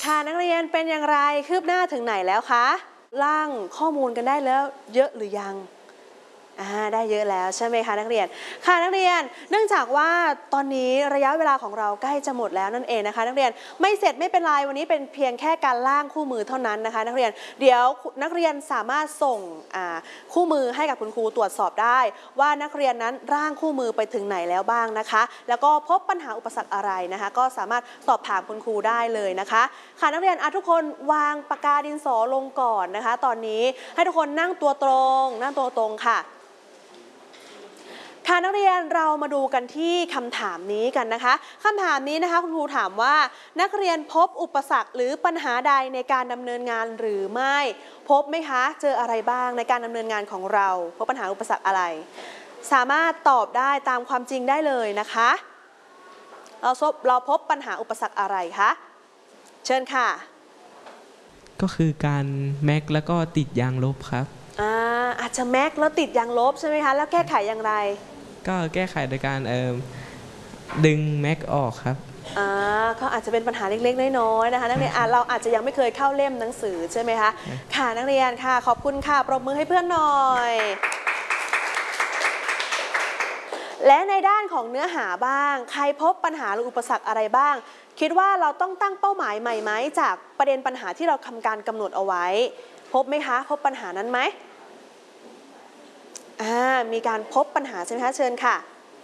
ค่ะนักเรียนเป็นอย่างไรคืบหน้าถึงไหนแล้วคะร่างข้อมูลกันได้แล้วเยอะหรือยังได้เยอะแล้วใช่ไหมคะนักเรียนค่ะนักเรียนเนื่องจากว่าตอนนี้ระยะเวลาของเราใกล้จะหมดแล้วนั่นเองนะคะนักเรียนไม่เสร็จไม่เป็นไรวันนี้เป็นเพียงแค่การล่างคู่มือเท่านั้นนะคะนักเรียนเดี๋ยวนักเรียนสามารถส่งคู่มือให้กับคุณครูตรวจสอบได้ว่านักเรียนนั้นร่างคู่มือไปถึงไหนแล้วบ้างนะคะแล้วก็พบปัญหาอุปสรรคอะไรนะคะก็สามารถสอบถามคุณครูได้เลยนะคะค่ะนักเรียนทุกคนวางปากกาดินสอลงก่อนนะคะตอนนี้ให้ทุกคนนั่งตัวตรงค่ะค่ะนักเรียนเรามาดูกันที่คำถามนี้กันนะคะคำถามนี้นะคะคุณครูถามว่านักเรียนพบอุปสรรคหรือปัญหาใดในการดำเนินงานหรือไม่พบไหมคะเจออะไรบ้างในการดำเนินงานของเราพบปัญหาอุปสรรคอะไรสามารถตอบได้ตามความจริงได้เลยนะคะเราพบปัญหาอุปสรรคอะไรคะเชิญค่ะก็คือการแม็กแล้วก็ติดยางลบครับอาจจะแม็กแล้วติดยางลบใช่ไหมคะแล้วแก้ไขอย่างไรก็แก้ไขโดยการดึงแม็กออกครับก็อาจจะเป็นปัญหาเล็กๆน้อยๆนะคะนักเรียนเราอาจจะยังไม่เคยเข้าเล่มหนังสือใช่ไหมคะค่ะนักเรียนค่ะขอบคุณค่ะปรบมือให้เพื่อนหน่อยและในด้านของเนื้อหาบ้างใครพบปัญหาหรืออุปสรรคอะไรบ้างคิดว่าเราต้องตั้งเป้าหมายใหม่ไหมจากประเด็นปัญหาที่เราทำการกำหนดเอาไว้พบไหมคะพบปัญหานั้นไหมมีการพบปัญหาใช่ไหมคะเชิญค่ะ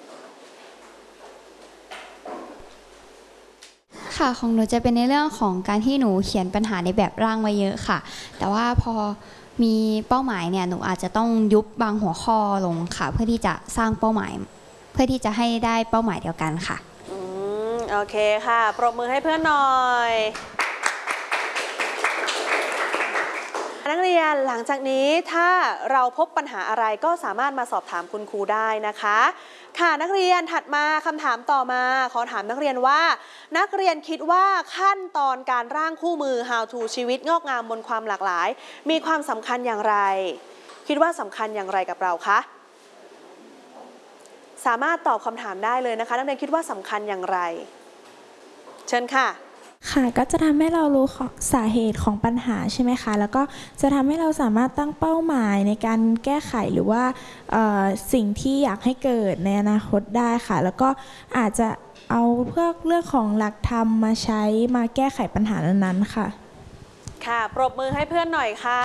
ค่ะของหนูจะเป็นในเรื่องของการที่หนูเขียนปัญหาในแบบร่างไว้เยอะค่ะแต่ว่าพอมีเป้าหมายเนี่ยหนูอาจจะต้องยุบบางหัวข้อลงค่ะเพื่อที่จะสร้างเป้าหมายเพื่อที่จะให้ได้เป้าหมายเดียวกันค่ะโอเคค่ะปรบมือให้เพื่อนหน่อยนักเรียนหลังจากนี้ถ้าเราพบปัญหาอะไรก็สามารถมาสอบถามคุณครูได้นะคะค่ะนักเรียนถัดมาคำถามต่อมาขอถามนักเรียนว่านักเรียนคิดว่าขั้นตอนการร่างคู่มือ How to ชีวิตงอกงามบนความหลากหลายมีความสำคัญอย่างไรคิดว่าสำคัญอย่างไรกับเราคะสามารถตอบคำถามได้เลยนะคะนักเรียนคิดว่าสำคัญอย่างไรเชิญค่ะค่ะก็จะทำให้เรารู้สาเหตุของปัญหาใช่ไหมคะแล้วก็จะทำให้เราสามารถตั้งเป้าหมายในการแก้ไขหรือว่าสิ่งที่อยากให้เกิดในอนาคตได้ค่ะแล้วก็อาจจะเอาพวกเรื่องของหลักธรรมมาใช้มาแก้ไขปัญหานั้นๆค่ะค่ะปรบมือให้เพื่อนหน่อยค่ะ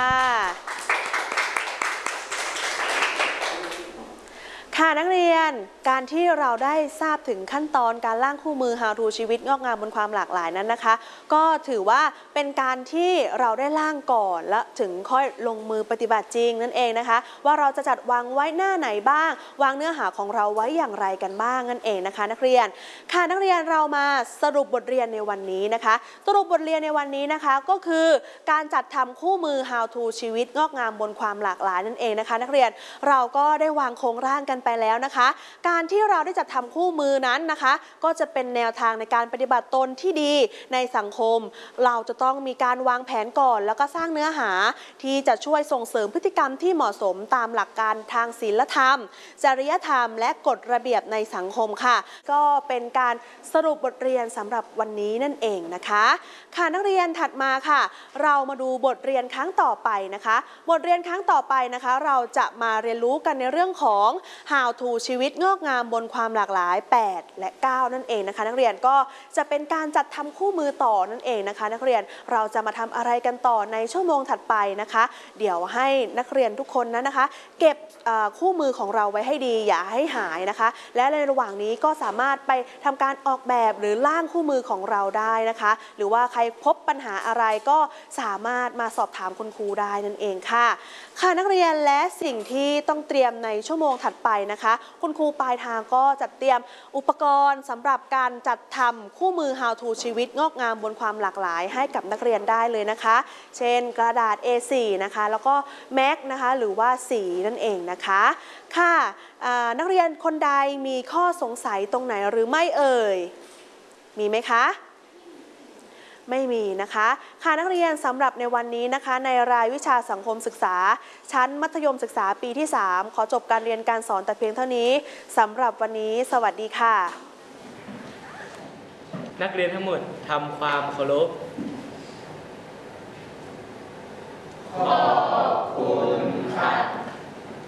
ค่ะนักเรียนการที่เราได้ทราบถึงขั้นตอนการร่างคู่มือ How to ชีวิตงอกงามบนความหลากหลายนั้นนะคะก็ถือว่าเป็นการที่เราได้ร่างก่อนและถึงค่อยลงมือปฏิบัติจริงนั่นเองนะคะว่าเราจะจัดวางไว้หน้าไหนบ้างวางเนื้อหาของเราไว้อย่างไรกันบ้างนั่นเองนะคะนักเรียนค่ะนักเรียนเรามาสรุปบทเรียนในวันนี้นะคะสรุปบทเรียนในวันนี้นะคะก็คือการจัดทำคู่มือ How to ชีวิตงอกงามบนความหลากหลายนั่นเองนะคะนักเรียนเราก็ได้วางโครงร่างกันไปแล้วนะคะการที่เราได้จัดทำคู่มือนั้นนะคะก็จะเป็นแนวทางในการปฏิบัติตนที่ดีในสังคมเราจะต้องมีการวางแผนก่อนแล้วก็สร้างเนื้อหาที่จะช่วยส่งเสริมพฤติกรรมที่เหมาะสมตามหลักการทางศีลธรรมจริยธรรมและกฎระเบียบในสังคมค่ะก็เป็นการสรุปบทเรียนสำหรับวันนี้นั่นเองนะคะค่ะนักเรียนถัดมาค่ะเรามาดูบทเรียนครั้งต่อไปนะคะบทเรียนครั้งต่อไปนะคะเราจะมาเรียนรู้กันในเรื่องของ How to ชีวิตงอกงามบนความหลากหลาย8และ9นั่นเองนะคะนักเรียนก็จะเป็นการจัดทำคู่มือต่อนั่นเองนะคะนักเรียนเราจะมาทำอะไรกันต่อในชั่วโมงถัดไปนะคะเดี๋ยวให้นักเรียนทุกคนนั้นนะคะเก็บคู่มือของเราไว้ให้ดีอย่าให้หายนะคะและในระหว่างนี้ก็สามารถไปทำการออกแบบหรือร่างคู่มือของเราได้นะคะหรือว่าใครพบปัญหาอะไรก็สามารถมาสอบถามคุณครูได้นั่นเองค่ะค่ะนักเรียนและสิ่งที่ต้องเตรียมในชั่วโมงถัดไปนะคะคุณครูปลายทางก็จัดเตรียมอุปกรณ์สำหรับการจัดทำคู่มือ How to ชีวิตงอกงามบนความหลากหลายให้กับนักเรียนได้เลยนะคะเช่นกระดาษ A4 นะคะแล้วก็แม็กนะคะหรือว่าสีนั่นเองนะคะค่ะนักเรียนคนใดมีข้อสงสัยตรงไหนหรือไม่เอ่ยมีไหมคะไม่มีนะคะค่ะนักเรียนสำหรับในวันนี้นะคะในรายวิชาสังคมศึกษาชั้นมัธยมศึกษาปีที่3ขอจบการเรียนการสอนแต่เพียงเท่านี้สำหรับวันนี้สวัสดีค่ะนักเรียนทั้งหมดทำความเคารพขอ